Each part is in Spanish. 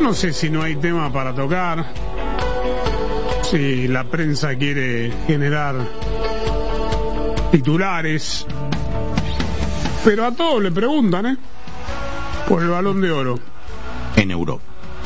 no sé si no hay tema para tocar, si la prensa quiere generar titulares, pero a todos le preguntan, por el Balón de Oro. En Europa.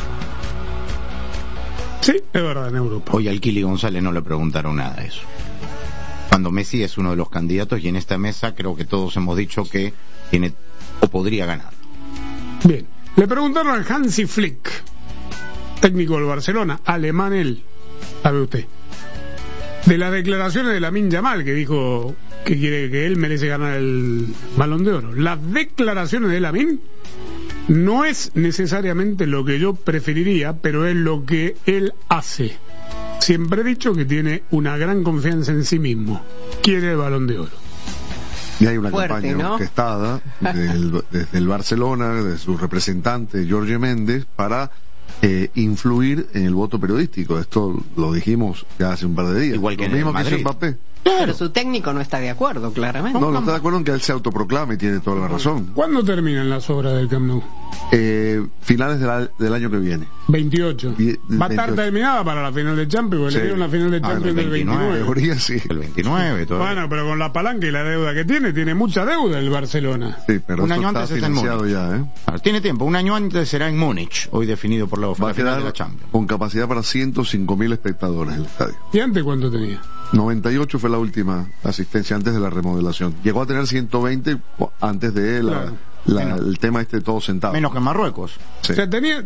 Sí, es verdad, en Europa. Hoy al Kili González no le preguntaron nada de eso. Cuando Messi es uno de los candidatos, y en esta mesa creo que todos hemos dicho que tiene o podría ganar. Bien, le preguntaron al Hansi Flick, técnico del Barcelona, alemán él, sabe usted, de las declaraciones de Lamine Yamal, que dijo que quiere, que él merece ganar el Balón de Oro. Las declaraciones de Lamine no es necesariamente lo que yo preferiría, pero es lo que él hace. Siempre he dicho que tiene una gran confianza en sí mismo. Quiere el Balón de Oro. Y hay una Fuerte, campaña, ¿no?, orquestada desde el Barcelona, de su representante Jorge Méndez, para influir en el voto periodístico. Esto lo dijimos ya hace un par de días. Igual que lo mismo que hizo Madrid. Mbappé. Pero su técnico no está de acuerdo, claramente. No está de acuerdo en que él se autoproclame y tiene toda la razón. ¿Cuándo terminan las obras del Camp Nou? Finales del año que viene. 28. Va a estar 28. terminada para la final de Champions, porque Sí. le dieron la final de Champions el del 29. Teoría, sí. El 29 todavía. Bueno, pero con la palanca y la deuda que tiene mucha deuda el Barcelona. Sí, pero Un eso año está antes está en financiado Múnich. ya, Tiene tiempo, un año antes será en Múnich, hoy definido por la Va a final de la quedar Champions. con capacidad para 105.000 espectadores el estadio. ¿Y antes cuánto tenía? 98 fue la última asistencia antes de la remodelación. Llegó a tener 120 antes de el tema todo sentado. Menos que en Marruecos. Sí. O sea, tenía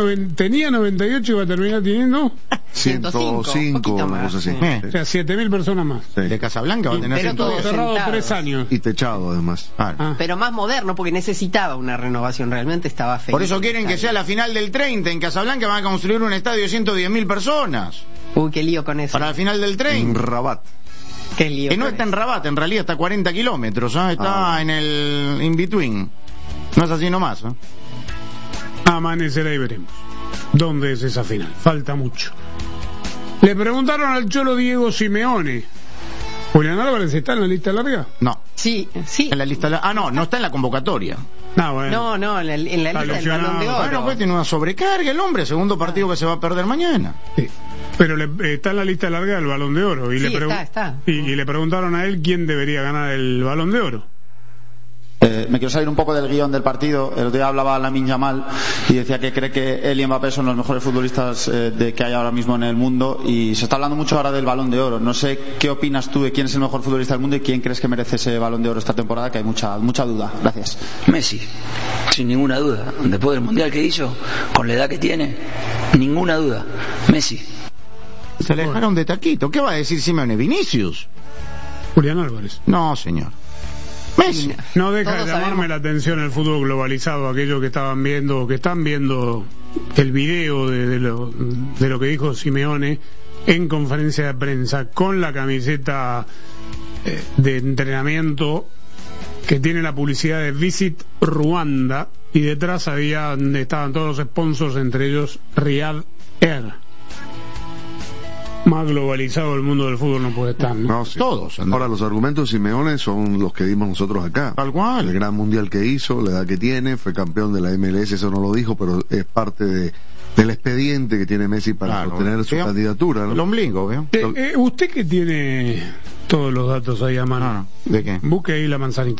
98 y va a terminar teniendo, 105, poquito una más, cosa así. sí. o sea, 7.000 personas más. Sí. De Casablanca va a tener Pero 110. todo Cerrado sentados. 3 años. Y techado además. Claro. Ah. Pero más moderno, porque necesitaba una renovación, realmente estaba feliz. Por eso quieren que sea la final del 30. En Casablanca van a construir un estadio de 110.000 personas. Uy, qué lío con eso. Para la final del En 30. Rabat. Qué lío Que no con está en eso. Rabat, en realidad está a 40 kilómetros. Está en el in-between. No es así nomás. Amanecerá y veremos. ¿Dónde es esa final? Falta mucho. Le preguntaron al Cholo Diego Simeone. ¿Julián Álvarez está en la lista larga? No. Sí, sí. En la lista. No está en la convocatoria. No, bueno. No, en la lista del lesionado. Balón de Oro. Bueno, pues tiene una sobrecarga el hombre. Segundo partido que se va a perder mañana. Sí. Pero está en la lista larga del Balón de Oro. Y Sí, le está. Y le preguntaron a él quién debería ganar el Balón de Oro. Me quiero salir un poco del guión del partido. El otro día hablaba Lamine Yamal y decía que cree que él y Mbappé son los mejores futbolistas que hay ahora mismo en el mundo, y se está hablando mucho ahora del Balón de Oro. No sé qué opinas tú de quién es el mejor futbolista del mundo y quién crees que merece ese Balón de Oro esta temporada, que hay mucha duda. Gracias. Messi, sin ninguna duda. Después del mundial que hizo, con la edad que tiene, ninguna duda. Messi. Se le dejaron de taquito. ¿Qué va a decir Simeone? ¿Vinicius? Julián Álvarez. No, señor. Messi. No deja de Todos llamarme sabemos. la atención el fútbol globalizado, aquellos que estaban viendo, que están viendo el video de lo que dijo Simeone en conferencia de prensa con la camiseta de entrenamiento que tiene la publicidad de Visit Ruanda, y detrás estaban todos los sponsors, entre ellos Riyadh Air. Más globalizado el mundo del fútbol no puede estar, ¿no? No, sí. Todos. Andrés. Ahora, los argumentos de Simeone son los que dimos nosotros acá. Tal cual. El gran mundial que hizo, la edad que tiene, fue campeón de la MLS, eso no lo dijo, pero es parte del expediente que tiene Messi para sostener su candidatura, ¿no? El ombligo, ¿veo? Usted que tiene todos los datos ahí a mano, ¿De qué? busque ahí la manzanita.